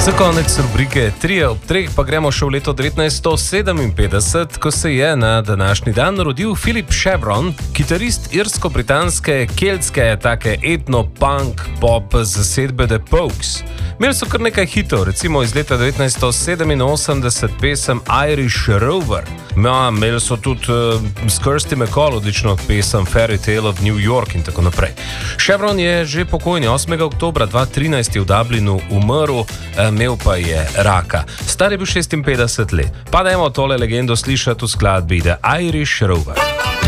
Za konec rubrike 3 ob 3 pa gremo še v leto 1957, ko se je na današnji dan rodil Philip Chevron, kitarist irsko-britanske, keltske, take etno-punk pop zasedbe The Pogues. Imeli so kar nekaj hitov, recimo iz leta 1987 pesem Irish Rover. Imeli so tudi s Kirsty MacColl odlično pesem Fairy Tale of New York in tako naprej. Chevron je že pokojni, 8. oktobra 2013 je v Dublinu umrl, imel pa je raka. Star je bil 56 let. Pa dajmo tole legendo slišati v skladbi The Irish Rover.